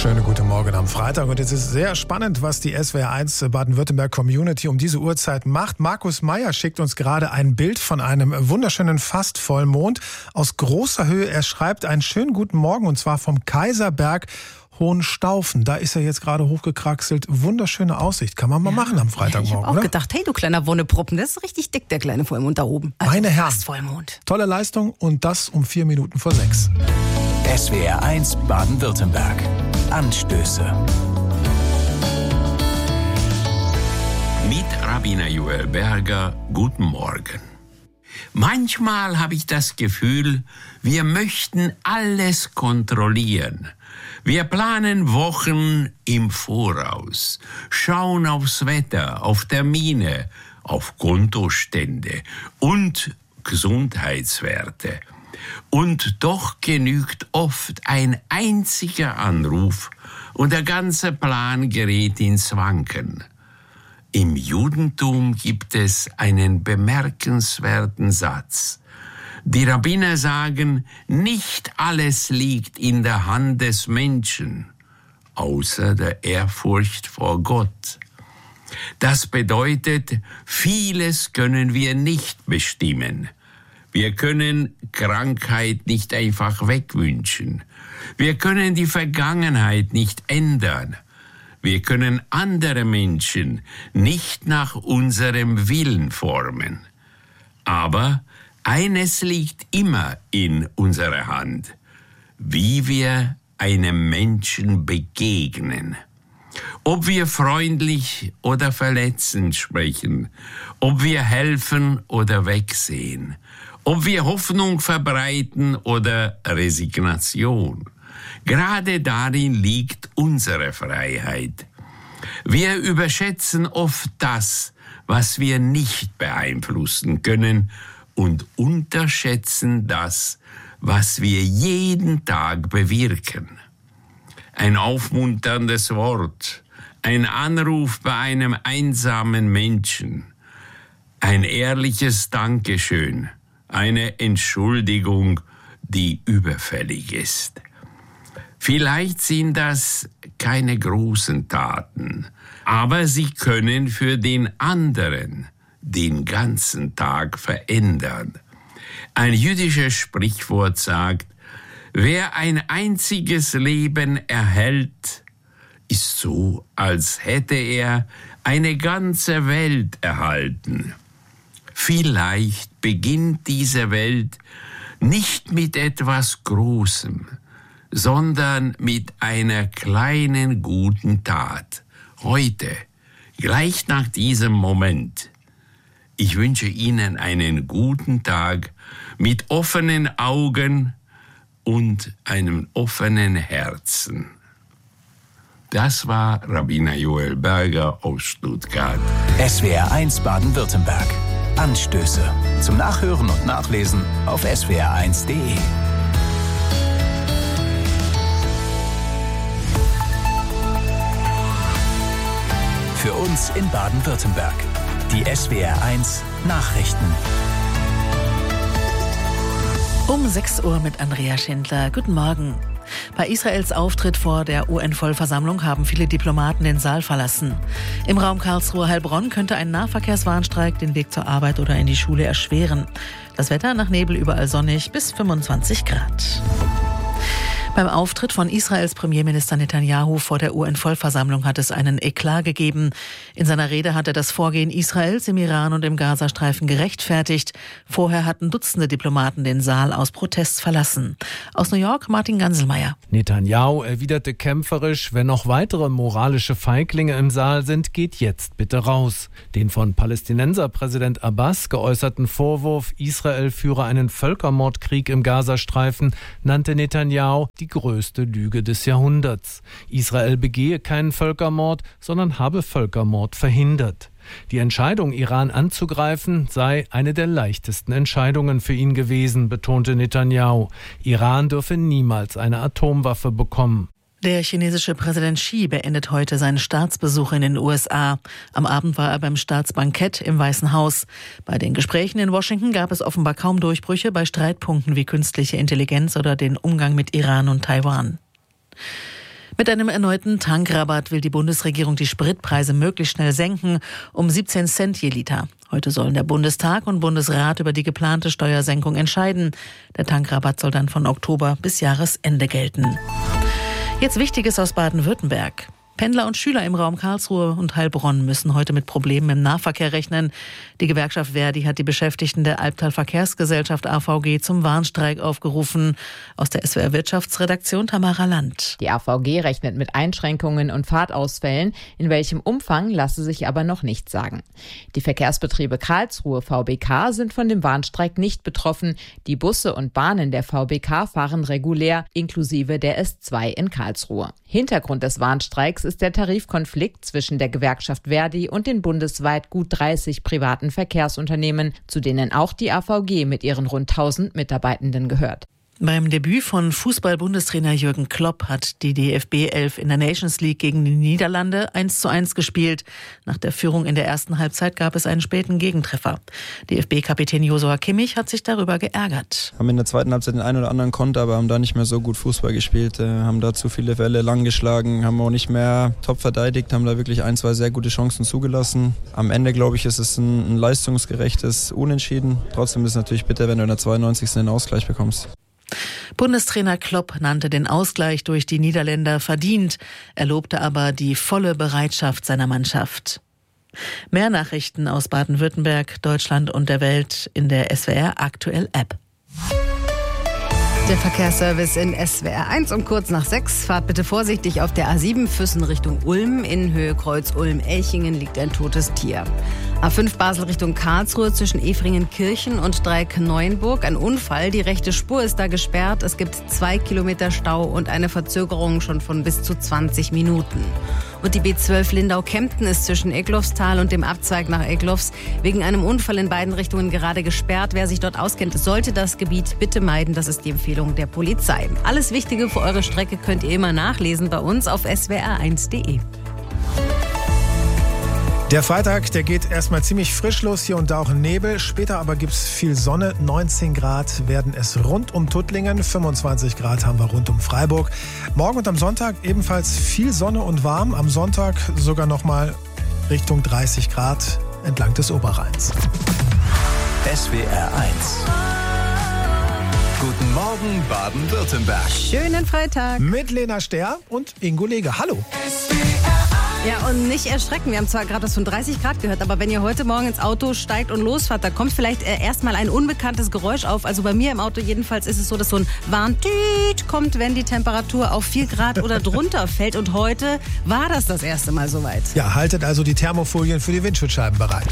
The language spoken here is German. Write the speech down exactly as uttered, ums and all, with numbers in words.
Schönen guten Morgen am Freitag und es ist sehr spannend, was die S W R eins Baden-Württemberg Community um diese Uhrzeit macht. Markus Meyer schickt uns gerade ein Bild von einem wunderschönen Fastvollmond aus großer Höhe. Er schreibt einen schönen guten Morgen und zwar vom Kaiserberg Hohenstaufen. Da ist er jetzt gerade hochgekraxelt. Wunderschöne Aussicht. Kann man mal ja, machen am Freitagmorgen, Ich habe auch oder? gedacht, hey du kleiner Wonneproppen, das ist richtig dick, der kleine Vollmond da oben. Also Meine Herren, Fastvollmond. Tolle Leistung und das um vier Minuten vor sechs. S W R eins Baden-Württemberg. Anstöße. Mit Rabbiner Joel Berger, guten Morgen. Manchmal habe ich das Gefühl, wir möchten alles kontrollieren. Wir planen Wochen im Voraus, schauen aufs Wetter, auf Termine, auf Kontostände und Gesundheitswerte. Und doch genügt oft ein einziger Anruf und der ganze Plan gerät ins Wanken. Im Judentum gibt es einen bemerkenswerten Satz. Die Rabbiner sagen, nicht alles liegt in der Hand des Menschen, außer der Ehrfurcht vor Gott. Das bedeutet, vieles können wir nicht bestimmen. Wir können Krankheit nicht einfach wegwünschen. Wir können die Vergangenheit nicht ändern. Wir können andere Menschen nicht nach unserem Willen formen. Aber eines liegt immer in unserer Hand, wie wir einem Menschen begegnen. Ob wir freundlich oder verletzend sprechen, ob wir helfen oder wegsehen, ob wir Hoffnung verbreiten oder Resignation. Gerade darin liegt unsere Freiheit. Wir überschätzen oft das, was wir nicht beeinflussen können, und unterschätzen das, was wir jeden Tag bewirken. Ein aufmunterndes Wort, ein Anruf bei einem einsamen Menschen, ein ehrliches Dankeschön, eine Entschuldigung, die überfällig ist. Vielleicht sind das keine großen Taten, aber sie können für den anderen den ganzen Tag verändern. Ein jüdisches Sprichwort sagt, wer ein einziges Leben erhält, ist so, als hätte er eine ganze Welt erhalten. Vielleicht beginnt diese Welt nicht mit etwas Großem, sondern mit einer kleinen guten Tat. Heute, gleich nach diesem Moment. Ich wünsche Ihnen einen guten Tag mit offenen Augen und einem offenen Herzen. Das war Rabbiner Joel Berger aus Stuttgart. S W R eins Baden-Württemberg. Anstöße. Zum Nachhören und Nachlesen auf S W R eins Punkt de. Für uns in Baden-Württemberg. Die S W R eins Nachrichten. Um sechs Uhr mit Andrea Schindler. Guten Morgen. Bei Israels Auftritt vor der U N-Vollversammlung haben viele Diplomaten den Saal verlassen. Im Raum Karlsruhe-Heilbronn könnte ein Nahverkehrswarnstreik den Weg zur Arbeit oder in die Schule erschweren. Das Wetter nach Nebel überall sonnig bis fünfundzwanzig Grad. Beim Auftritt von Israels Premierminister Netanyahu vor der U N-Vollversammlung hat es einen Eklat gegeben. In seiner Rede hat er das Vorgehen Israels im Iran und im Gazastreifen gerechtfertigt. Vorher hatten Dutzende Diplomaten den Saal aus Protest verlassen. Aus New York Martin Ganselmeier. Netanyahu erwiderte kämpferisch, wenn noch weitere moralische Feiglinge im Saal sind, geht jetzt bitte raus. Den von Palästinenserpräsident Abbas geäußerten Vorwurf, Israel führe einen Völkermordkrieg im Gazastreifen, nannte Netanyahu die größte Lüge des Jahrhunderts. Israel begehe keinen Völkermord, sondern habe Völkermord verhindert. Die Entscheidung, Iran anzugreifen, sei eine der leichtesten Entscheidungen für ihn gewesen, betonte Netanyahu. Iran dürfe niemals eine Atomwaffe bekommen. Der chinesische Präsident Xi beendet heute seinen Staatsbesuch in den U S A. Am Abend war er beim Staatsbankett im Weißen Haus. Bei den Gesprächen in Washington gab es offenbar kaum Durchbrüche bei Streitpunkten wie künstliche Intelligenz oder den Umgang mit Iran und Taiwan. Mit einem erneuten Tankrabatt will die Bundesregierung die Spritpreise möglichst schnell senken, um siebzehn Cent je Liter. Heute sollen der Bundestag und Bundesrat über die geplante Steuersenkung entscheiden. Der Tankrabatt soll dann von Oktober bis Jahresende gelten. Jetzt Wichtiges aus Baden-Württemberg. Pendler und Schüler im Raum Karlsruhe und Heilbronn müssen heute mit Problemen im Nahverkehr rechnen. Die Gewerkschaft Verdi hat die Beschäftigten der Albtal Verkehrsgesellschaft A V G zum Warnstreik aufgerufen. Aus der S W R Wirtschaftsredaktion Tamara Land. Die A V G rechnet mit Einschränkungen und Fahrtausfällen. In welchem Umfang lasse sich aber noch nicht sagen. Die Verkehrsbetriebe Karlsruhe V B K sind von dem Warnstreik nicht betroffen. Die Busse und Bahnen der V B K fahren regulär, inklusive der S zwei in Karlsruhe. Hintergrund des Warnstreiks ist der Tarifkonflikt zwischen der Gewerkschaft Verdi und den bundesweit gut dreißig privaten Verkehrsunternehmen, zu denen auch die A V G mit ihren rund tausend Mitarbeitenden gehört. Beim Debüt von Fußball-Bundestrainer Jürgen Klopp hat die D F B elf in der Nations League gegen die Niederlande eins zu eins gespielt. Nach der Führung in der ersten Halbzeit gab es einen späten Gegentreffer. D F B-Kapitän Josua Kimmich hat sich darüber geärgert. Haben in der zweiten Halbzeit den einen oder anderen Konter, aber haben da nicht mehr so gut Fußball gespielt. Äh, haben da zu viele Welle lang geschlagen, haben auch nicht mehr top verteidigt, haben da wirklich ein, zwei sehr gute Chancen zugelassen. Am Ende, glaube ich, ist es ein, ein leistungsgerechtes Unentschieden. Trotzdem ist es natürlich bitter, wenn du in der zweiundneunzigsten den Ausgleich bekommst. Bundestrainer Klopp nannte den Ausgleich durch die Niederländer verdient. Er lobte aber die volle Bereitschaft seiner Mannschaft. Mehr Nachrichten aus Baden-Württemberg, Deutschland und der Welt in der S W R Aktuell App. Der Verkehrsservice in S W R eins um kurz nach sechs. Fahrt bitte vorsichtig auf der A sieben Füssen Richtung Ulm. In Höhe Kreuz Ulm-Elchingen liegt ein totes Tier. A fünf Basel Richtung Karlsruhe zwischen Efringen-Kirchen und Dreieck-Neuenburg. Ein Unfall, die rechte Spur ist da gesperrt. Es gibt zwei Kilometer Stau und eine Verzögerung schon von bis zu zwanzig Minuten. Und die B zwölf Lindau-Kempten ist zwischen Egloffstal und dem Abzweig nach Egloffs wegen einem Unfall in beiden Richtungen gerade gesperrt. Wer sich dort auskennt, sollte das Gebiet bitte meiden. Das ist die Empfehlung der Polizei. Alles Wichtige für eure Strecke könnt ihr immer nachlesen bei uns auf s w r eins punkt de. Der Freitag, der geht erstmal ziemlich frisch los, hier und da auch Nebel. Später aber gibt es viel Sonne. neunzehn Grad werden es rund um Tuttlingen. fünfundzwanzig Grad haben wir rund um Freiburg. Morgen und am Sonntag ebenfalls viel Sonne und warm. Am Sonntag sogar noch mal Richtung dreißig Grad entlang des Oberrheins. S W R eins. Guten Morgen, Baden-Württemberg. Schönen Freitag. Mit Lena Ster und Ingo Leger. Hallo. Ja, und nicht erschrecken. Wir haben zwar gerade was von dreißig Grad gehört, aber wenn ihr heute Morgen ins Auto steigt und losfahrt, da kommt vielleicht äh, erstmal ein unbekanntes Geräusch auf. Also bei mir im Auto jedenfalls ist es so, dass so ein Warntüt kommt, wenn die Temperatur auf vier Grad oder drunter fällt. Und heute war das das erste Mal soweit. Ja, haltet also die Thermofolien für die Windschutzscheiben bereit.